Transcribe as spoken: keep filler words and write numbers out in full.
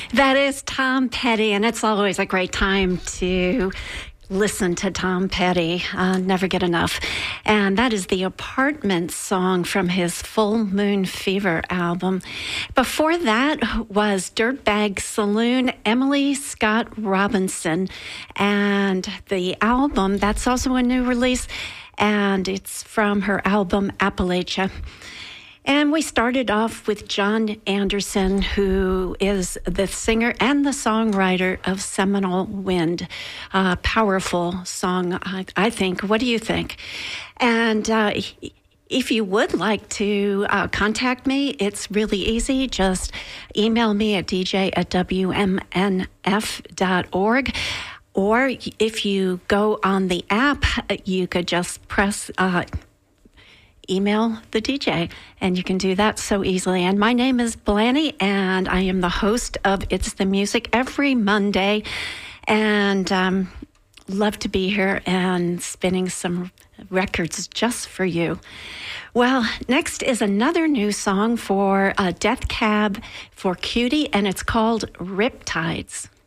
That is Tom Petty, and it's always a great time to listen to Tom Petty. Uh, never get enough. And that is the Apartment song from his Full Moon Fever album. Before that was Dirtbag Saloon, Emily Scott Robinson. And the album, that's also a new release, and it's from her album Appalachia. And we started off with John Anderson, who is the singer and the songwriter of Seminole Wind. A powerful song, I, I think. What do you think? And uh, if you would like to uh, contact me, it's really easy. Just email me at d j at w m n f dot org. Or if you go on the app, you could just press... Uh, email the D J, and you can do that so easily. And my name is Blanny, and I am the host of It's the Music every Monday, and um, love to be here and spinning some records just for you. Well, next is another new song for uh, Death Cab for Cutie, and it's called Riptides.